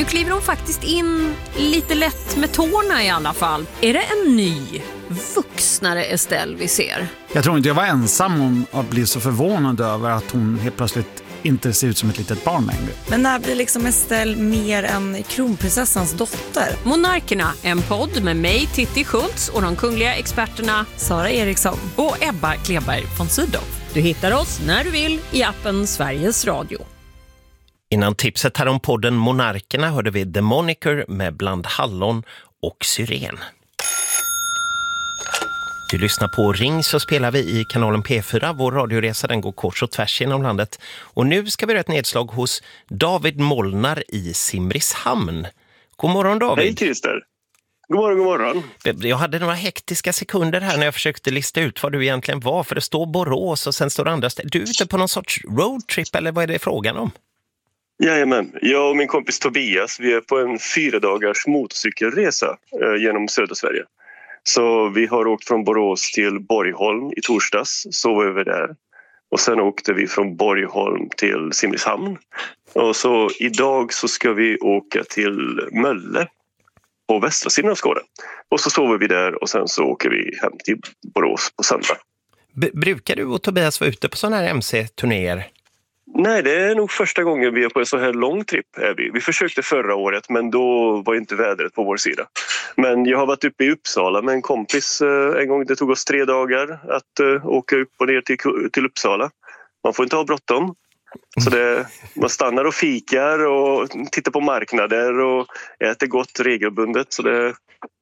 Nu kliver hon faktiskt in lite lätt med tårna i alla fall. Är det en ny, vuxnare Estelle vi ser? Jag tror inte jag var ensam om att bli så förvånad över att hon helt plötsligt inte ser ut som ett litet barn längre. Men när blir liksom Estelle mer än kronprinsessans dotter? Monarkerna, en podd med mig, Titti Schultz, och de kungliga experterna Sara Eriksson och Ebba Kleberg von Sydow. Du hittar oss när du vill i appen Sveriges Radio. Innan tipset här om podden Monarkerna hörde vi The Moniker med Bland hallon och syren. Du lyssnar på Ring, så spelar vi i kanalen P4. Vår radioresa den går kors och tvärs genom landet. Och nu ska vi göra ett nedslag hos David Molnar i Simrishamn. God morgon David. Hej Christer. God morgon. Jag hade några hektiska sekunder här när jag försökte lista ut vad du egentligen var. För det står Borås och sen står det andra ställen. Du är ute på någon sorts roadtrip eller vad är det frågan om? Jajamän, jag och min kompis Tobias, vi är på en 4-dagars motorcykelresa genom södra Sverige. Så vi har åkt från Borås till Borgholm i torsdags, sov över där. Och sen åkte vi från Borgholm till Simrishamn. Och så idag så ska vi åka till Mölle på västra sidan av Skåne. Och så sover vi där och sen så åker vi hem till Borås på söndag. Brukar du och Tobias vara ute på sådana här MC-turnéer? Nej, det är nog första gången vi är på en så här lång trip. Vi försökte förra året, men då var inte vädret på vår sida. Men jag har varit uppe i Uppsala med en kompis en gång. Det tog oss 3 dagar att åka upp och ner till Uppsala. Man får inte ha bråttom. Så man stannar och fikar och tittar på marknader och äter gott regelbundet. Så det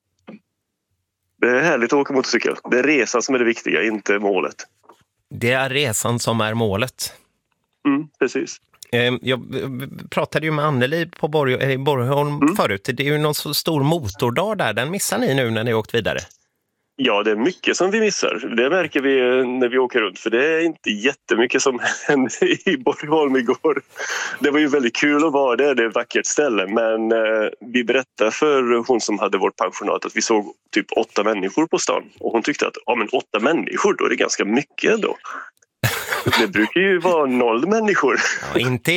är härligt att åka motorcykel. Det är resan som är det viktiga, inte målet. Det är resan som är målet. Precis. Jag pratade ju med Anneli på Borgholm förut. Det är ju någon så stor motordag där. Den missar ni nu när ni åkt vidare. Ja, det är mycket som vi missar. Det märker vi när vi åker runt. För det är inte jättemycket som hände i Borgholm igår. Det var ju väldigt kul att vara där. Det är ett vackert ställe. Men vi berättade för hon som hade vårt pensionat att vi såg typ 8 människor på stan. Och hon tyckte att 8 människor, då är det ganska mycket då. Det brukar ju vara 0 människor. Ja, inte